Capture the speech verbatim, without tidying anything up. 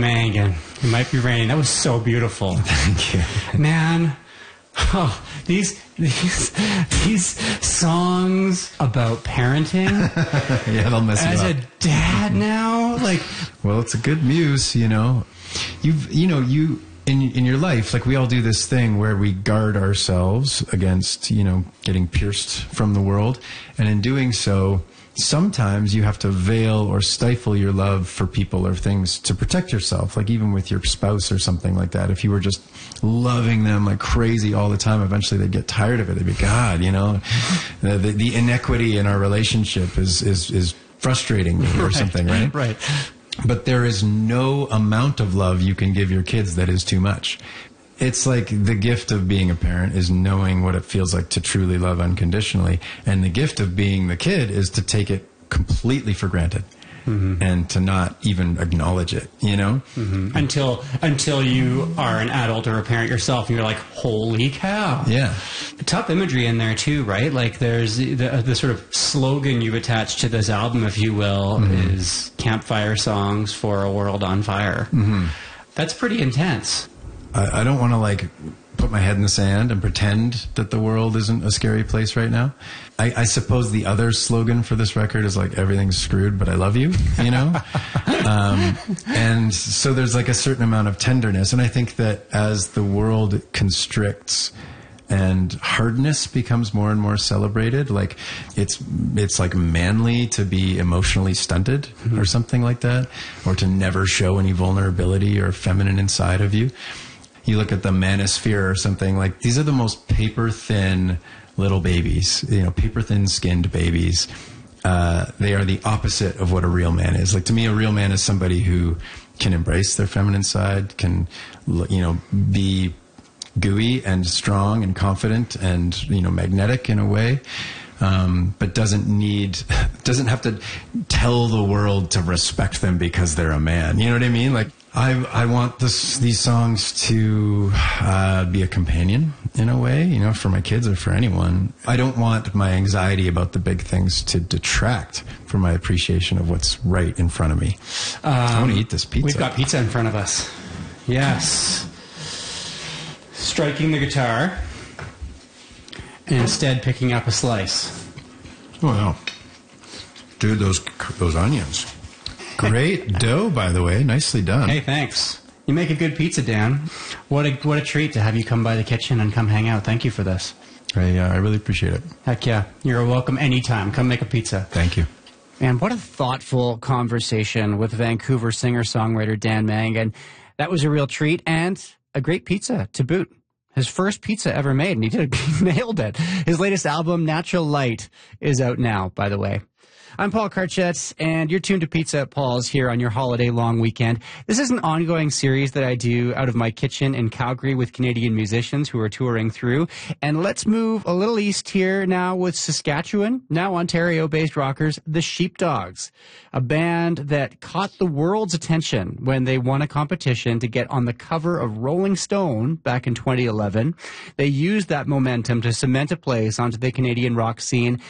Mangan. It might be raining. That was so beautiful. Thank you. Man, oh, these these these songs about parenting. Yeah, they'll mess you As up. a dad now, like, Well, it's a good muse, you know. You've, you know, you in in your life, like we all do this thing where we guard ourselves against, you know, getting pierced from the world, and in doing so, sometimes you have to veil or stifle your love for people or things to protect yourself. Like even with your spouse or something like that, if you were just loving them like crazy all the time, eventually they'd get tired of it. They'd be, God, you know, the, the, the inequity in our relationship is is is frustrating me or right, something, right? Right. But there is no amount of love you can give your kids that is too much. It's like the gift of being a parent is knowing what it feels like to truly love unconditionally. And the gift of being the kid is to take it completely for granted. Mm-hmm. And to not even acknowledge it, you know? Mm-hmm. Until until you are an adult or a parent yourself and you're like, holy cow. Yeah. Tough imagery in there too, right? Like there's the, the sort of slogan you've attached to this album, if you will, mm-hmm. is campfire songs for a world on fire. Mm-hmm. That's pretty intense. I, I don't want to like put my head in the sand and pretend that the world isn't a scary place right now. I, I suppose the other slogan for this record is like, everything's screwed, but I love you, you know? um, and so there's like a certain amount of tenderness. And I think that as the world constricts and hardness becomes more and more celebrated, like it's it's like manly to be emotionally stunted mm-hmm. or something like that, or to never show any vulnerability or feminine inside of you. You look at the manosphere or something, like these are the most paper thin little babies, you know, paper thin skinned babies. Uh, they are the opposite of what a real man is. Like to me, a real man is somebody who can embrace their feminine side, can, you know, be gooey and strong and confident and, you know, magnetic in a way. Um, but doesn't need, doesn't have to tell the world to respect them because they're a man. You know what I mean? Like, I I want this these songs to uh, be a companion in a way, you know, for my kids or for anyone. I don't want my anxiety about the big things to detract from my appreciation of what's right in front of me. Um, I want to eat this pizza. We've got pizza in front of us. Yes. Striking the guitar and instead picking up a slice. Oh, wow. Dude, those those onions. Great dough, by the way. Nicely done. Hey, thanks. You make a good pizza, Dan. What a what a treat to have you come by the kitchen and come hang out. Thank you for this. I, uh, I really appreciate it. Heck yeah. You're welcome anytime. Come make a pizza. Thank you. Man, what a thoughtful conversation with Vancouver singer-songwriter Dan Mangan. That was a real treat and a great pizza to boot. His first pizza ever made, and he did he nailed it. His latest album, Natural Light, is out now, by the way. I'm Paul Karchet, and you're tuned to Pizza at Paul's here on your holiday long weekend. This is an ongoing series that I do out of my kitchen in Calgary with Canadian musicians who are touring through. And let's move a little east here now with Saskatchewan, now Ontario-based rockers, the Sheepdogs, a band that caught the world's attention when they won a competition to get on the cover of Rolling Stone back in twenty eleven. They used that momentum to cement a place onto the Canadian rock scene